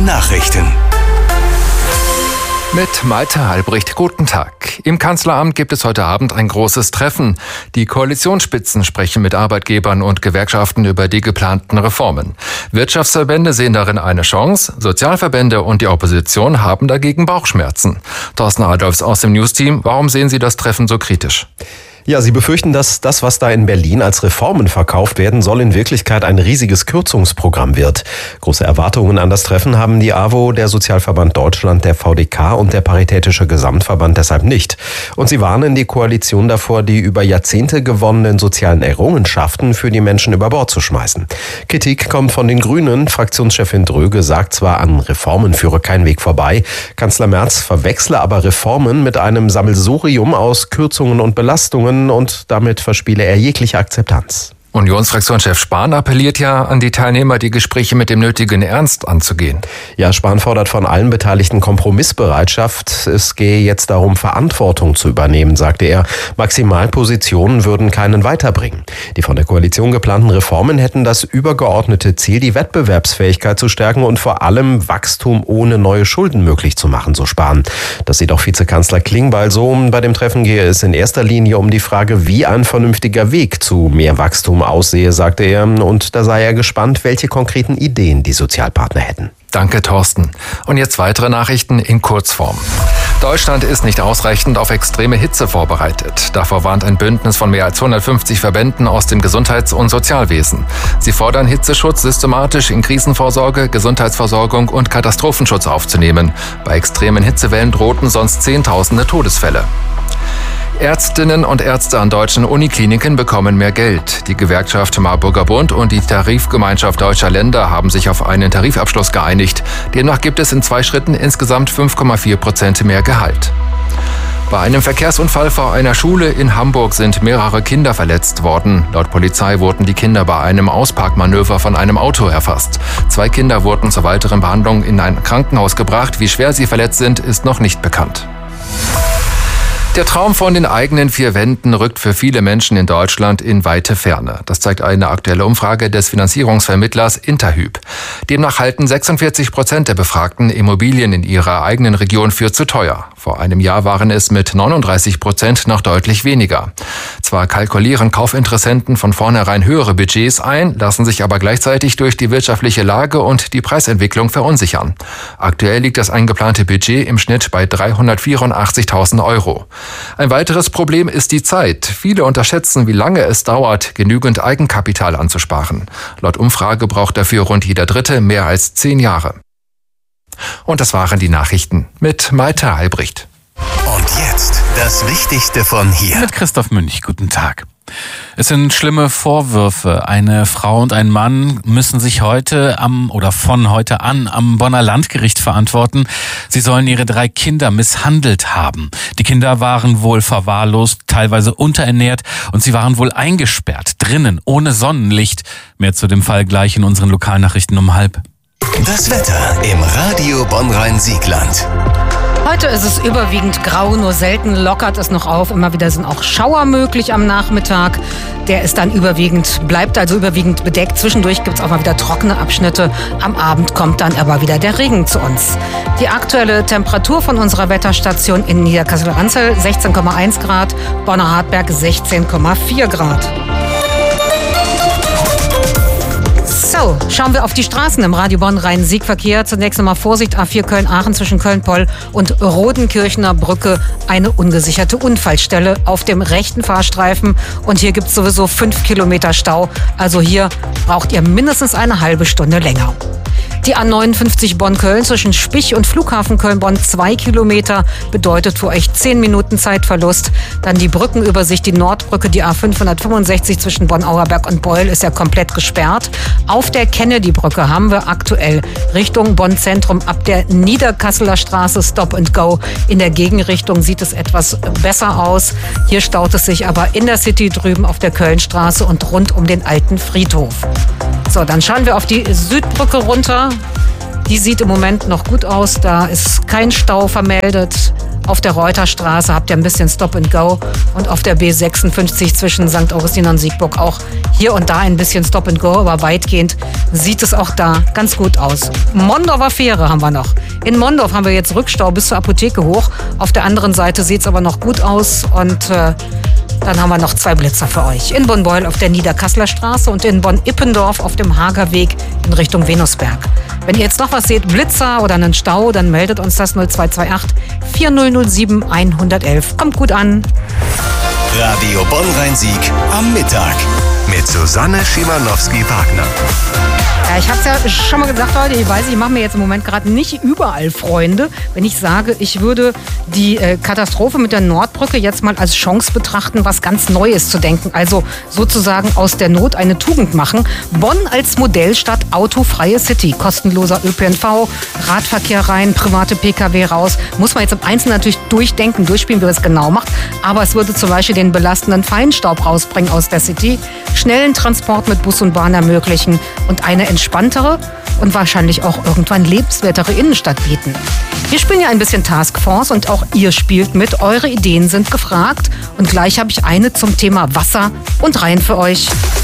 Nachrichten. Mit Malte Halbricht, guten Tag. Im Kanzleramt gibt es heute Abend ein großes Treffen. Die Koalitionsspitzen sprechen mit Arbeitgebern und Gewerkschaften über die geplanten Reformen. Wirtschaftsverbände sehen darin eine Chance, Sozialverbände und die Opposition haben dagegen Bauchschmerzen. Thorsten Adolfs aus dem Newsteam, warum sehen Sie das Treffen so kritisch? Ja, Sie befürchten, dass das, was da in Berlin als Reformen verkauft werden soll, in Wirklichkeit ein riesiges Kürzungsprogramm wird. Große Erwartungen an das Treffen haben die AWO, der Sozialverband Deutschland, der VDK und der Paritätische Gesamtverband deshalb nicht. Und sie warnen die Koalition davor, die über Jahrzehnte gewonnenen sozialen Errungenschaften für die Menschen über Bord zu schmeißen. Kritik kommt von den Grünen. Fraktionschefin Dröge sagt zwar, an Reformen führe kein Weg vorbei. Kanzler Merz verwechsle aber Reformen mit einem Sammelsurium aus Kürzungen und Belastungen, und damit verspiele er jegliche Akzeptanz. Unionsfraktionschef Spahn appelliert ja an die Teilnehmer, die Gespräche mit dem nötigen Ernst anzugehen. Ja, Spahn fordert von allen Beteiligten Kompromissbereitschaft. Es gehe jetzt darum, Verantwortung zu übernehmen, sagte er. Maximalpositionen würden keinen weiterbringen. Die von der Koalition geplanten Reformen hätten das übergeordnete Ziel, die Wettbewerbsfähigkeit zu stärken und vor allem Wachstum ohne neue Schulden möglich zu machen, so Spahn. Das sieht auch Vizekanzler Klingbeil so. Bei dem Treffen gehe es in erster Linie um die Frage, wie ein vernünftiger Weg zu mehr Wachstum aussehe, sagte er, und da sei er gespannt, welche konkreten Ideen die Sozialpartner hätten. Danke, Thorsten. Und jetzt weitere Nachrichten in Kurzform. Deutschland ist nicht ausreichend auf extreme Hitze vorbereitet. Davor warnt ein Bündnis von mehr als 150 Verbänden aus dem Gesundheits- und Sozialwesen. Sie fordern, Hitzeschutz systematisch in Krisenvorsorge, Gesundheitsversorgung und Katastrophenschutz aufzunehmen. Bei extremen Hitzewellen drohten sonst Zehntausende Todesfälle. Ärztinnen und Ärzte an deutschen Unikliniken bekommen mehr Geld. Die Gewerkschaft Marburger Bund und die Tarifgemeinschaft deutscher Länder haben sich auf einen Tarifabschluss geeinigt. Demnach gibt es in 2 Schritten insgesamt 5,4% mehr Gehalt. Bei einem Verkehrsunfall vor einer Schule in Hamburg sind mehrere Kinder verletzt worden. Laut Polizei wurden die Kinder bei einem Ausparkmanöver von einem Auto erfasst. 2 Kinder wurden zur weiteren Behandlung in ein Krankenhaus gebracht. Wie schwer sie verletzt sind, ist noch nicht bekannt. Der Traum von den eigenen 4 Wänden rückt für viele Menschen in Deutschland in weite Ferne. Das zeigt eine aktuelle Umfrage des Finanzierungsvermittlers Interhyp. Demnach halten 46% der Befragten Immobilien in ihrer eigenen Region für zu teuer. Vor einem Jahr waren es mit 39% noch deutlich weniger. Zwar kalkulieren Kaufinteressenten von vornherein höhere Budgets ein, lassen sich aber gleichzeitig durch die wirtschaftliche Lage und die Preisentwicklung verunsichern. Aktuell liegt das eingeplante Budget im Schnitt bei 384.000 Euro. Ein weiteres Problem ist die Zeit. Viele unterschätzen, wie lange es dauert, genügend Eigenkapital anzusparen. Laut Umfrage braucht dafür rund jeder Dritte mehr als 10 Jahre. Und das waren die Nachrichten mit Malte Halbricht. Und jetzt das Wichtigste von hier. Mit Christoph Münch, guten Tag. Es sind schlimme Vorwürfe. Eine Frau und ein Mann müssen sich von heute an am Bonner Landgericht verantworten. Sie sollen ihre 3 Kinder misshandelt haben. Die Kinder waren wohl verwahrlost, teilweise unterernährt und sie waren wohl eingesperrt, drinnen, ohne Sonnenlicht. Mehr zu dem Fall gleich in unseren Lokalnachrichten um 12:30. Das Wetter im Radio Bonn-Rhein-Siegland. Heute ist es überwiegend grau, nur selten lockert es noch auf. Immer wieder sind auch Schauer möglich am Nachmittag. Der ist dann bleibt also überwiegend bedeckt. Zwischendurch gibt es auch mal wieder trockene Abschnitte. Am Abend kommt dann aber wieder der Regen zu uns. Die aktuelle Temperatur von unserer Wetterstation in Niederkassel-Ansel 16,1 Grad, Bonner-Hartberg 16,4 Grad. So, schauen wir auf die Straßen im Radio Bonn-Rhein-Sieg-Verkehr. Zunächst nochmal Vorsicht, A4 Köln-Aachen zwischen Köln-Poll und Rodenkirchener Brücke. Eine ungesicherte Unfallstelle auf dem rechten Fahrstreifen. Und hier gibt es sowieso 5 Kilometer Stau. Also hier braucht ihr mindestens eine halbe Stunde länger. Die A59 Bonn-Köln zwischen Spich und Flughafen Köln-Bonn 2 Kilometer bedeutet für euch 10 Minuten Zeitverlust. Dann die Brückenübersicht, die Nordbrücke, die A565 zwischen Bonn-Auerberg und Beul ist ja komplett gesperrt. Auf der Kennedy-Brücke haben wir aktuell Richtung Bonn-Zentrum ab der Niederkasseler Straße Stop and Go. In der Gegenrichtung sieht es etwas besser aus. Hier staut es sich aber in der City drüben auf der Kölnstraße und rund um den alten Friedhof. So, dann schauen wir auf die Südbrücke runter. Die sieht im Moment noch gut aus. Da ist kein Stau vermeldet. Auf der Reuterstraße habt ihr ein bisschen Stop and Go und auf der B56 zwischen St. Augustin und Siegburg auch hier und da ein bisschen Stop and Go, aber weitgehend sieht es auch da ganz gut aus. Mondorfer Fähre haben wir noch. In Mondorf haben wir jetzt Rückstau bis zur Apotheke hoch. Auf der anderen Seite sieht es aber noch gut aus und dann haben wir noch 2 Blitzer für euch. In Bonn-Beuel auf der Niederkasseler Straße und in Bonn-Ippendorf auf dem Hagerweg in Richtung Venusberg. Wenn ihr jetzt noch was seht, Blitzer oder einen Stau, dann meldet uns das 0228 4007 111. Kommt gut an. Radio Bonn-Rhein-Sieg am Mittag mit Susanne Schimanowski-Wagner. Ja, ich habe es ja schon mal gesagt, Leute, ich weiß, ich mache mir jetzt im Moment gerade nicht überall Freunde, wenn ich sage, ich würde die Katastrophe mit der Nordbrücke jetzt mal als Chance betrachten, was ganz Neues zu denken. Also sozusagen aus der Not eine Tugend machen. Bonn als Modellstadt, autofreie City, kostenloser ÖPNV, Radverkehr rein, private Pkw raus. Muss man jetzt im Einzelnen natürlich durchdenken, durchspielen, wie man es genau macht. Aber es würde zum Beispiel den belastenden Feinstaub rausbringen aus der City, schnellen Transport mit Bus und Bahn ermöglichen und eine entspanntere und wahrscheinlich auch irgendwann lebenswertere Innenstadt bieten. Wir spielen ja ein bisschen Taskforce und auch ihr spielt mit. Eure Ideen sind gefragt und gleich habe ich eine zum Thema Wasser und Rhein für euch.